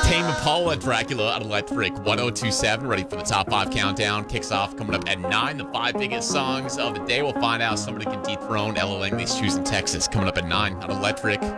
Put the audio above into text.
Tame Impala, Dracula on Electric 1027. Ready for the top 5 countdown. Kicks off coming up at 9. The 5 biggest songs of the day. We'll find out somebody can dethrone Ella Langley's Choosing Texas. Coming up at 9 on Electric.